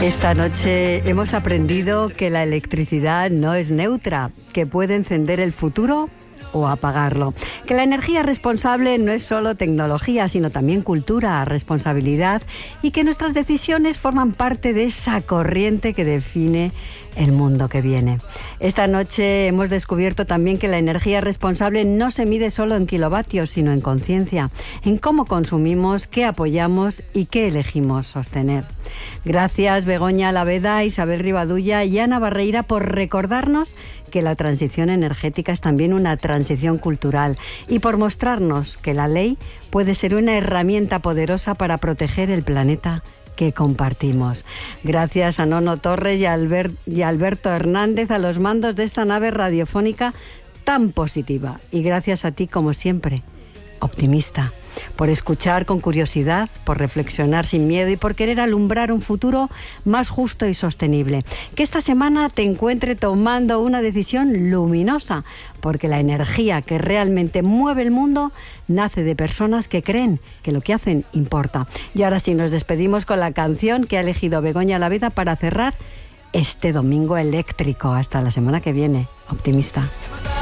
Esta noche hemos aprendido que la electricidad no es neutra, que puede encender el futuro o apagarlo. Que la energía responsable no es solo tecnología, sino también cultura, responsabilidad, y que nuestras decisiones forman parte de esa corriente que define el mundo que viene. Esta noche hemos descubierto también que la energía responsable no se mide solo en kilovatios, sino en conciencia, en cómo consumimos, qué apoyamos y qué elegimos sostener. Gracias Begoña Alaveda, Isabel Rivadulla y Ana Barreira por recordarnos que la transición energética es también una transición cultural y por mostrarnos que la ley puede ser una herramienta poderosa para proteger el planeta que compartimos. Gracias a Nono Torres y a Alberto Hernández a los mandos de esta nave radiofónica tan positiva. Y gracias a ti, como siempre, optimista, por escuchar con curiosidad, por reflexionar sin miedo y por querer alumbrar un futuro más justo y sostenible. Que esta semana te encuentre tomando una decisión luminosa, porque la energía que realmente mueve el mundo nace de personas que creen que lo que hacen importa. Y ahora sí, nos despedimos con la canción que ha elegido Begoña Alaveda para cerrar este domingo eléctrico. Hasta la semana que viene, optimista.